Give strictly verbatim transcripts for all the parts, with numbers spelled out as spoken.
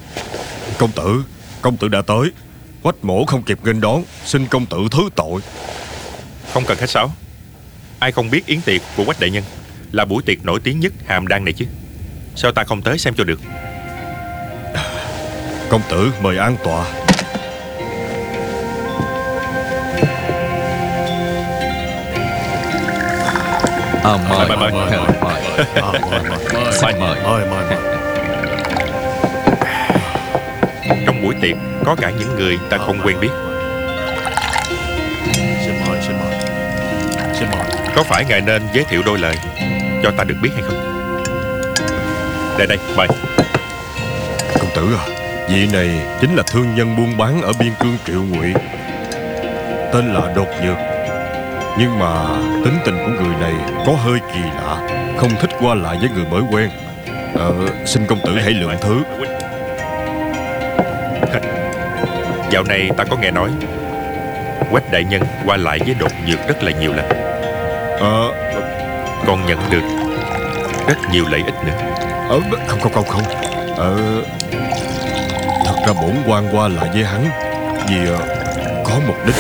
Công tử, công tử đã tới. Quách mổ không kịp nghênh đón, xin công tử thứ tội. Không cần khách sáo. Ai không biết yến tiệc của Quách đại nhân là buổi tiệc nổi tiếng nhất Hàm Đan này chứ? Sao ta không tới xem cho được? Công tử mời an tọa. À, mời, mời, mời, mời, mời, mời, mời, mời, mời. Trong buổi tiệc có cả những người ta không quen biết. Xin mời, xin mời, xin mời. Có phải ngài nên giới thiệu đôi lời cho ta được biết hay không? Đây đây, mời. Công tử à, vị này chính là thương nhân buôn bán ở biên cương Triệu Ngụy, tên là Đột Nhược. Nhưng mà tính tình của người này có hơi kỳ lạ, không thích qua lại với người mới quen. Ờ, xin công tử hãy lượng thứ. Dạo này ta có nghe nói Quách đại nhân qua lại với Đột Nhược rất là nhiều lần. Ờ, Còn nhận được rất nhiều lợi ích nữa. ờ không không không không. Ờ, thật ra bổn quan qua lại với hắn vì ờ, có mục đích.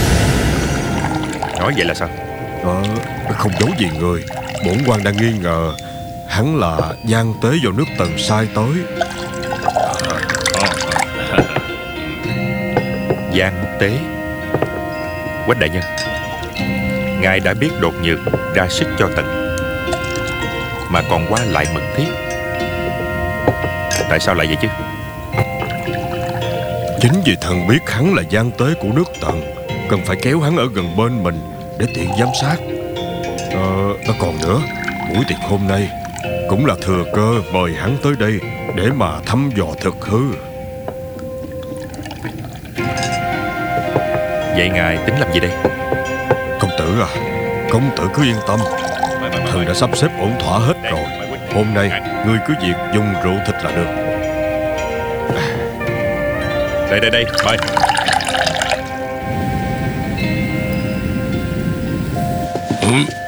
Nói vậy là sao? Ờ, không giấu gì người, bổn quan đang nghi ngờ hắn là gian tế vào nước Tần sai tới. Gian tế? Quách đại nhân, ngài đã biết Đột Nhược ra sức cho Tần mà còn qua lại mật thiết, tại sao lại vậy chứ? Chính vì thần biết hắn là gian tế của nước Tần, cần phải kéo hắn ở gần bên mình để tiện giám sát. Ờ, còn nữa, buổi tiệc hôm nay cũng là thừa cơ mời hắn tới đây để mà thăm dò thực hư. Vậy ngài tính làm gì đây? Công tử à, công tử cứ yên tâm, thần đã sắp xếp ổn thỏa hết rồi. Hôm nay ngươi cứ việc dùng rượu thịt là được. Đây đây đây, mời. Ừ.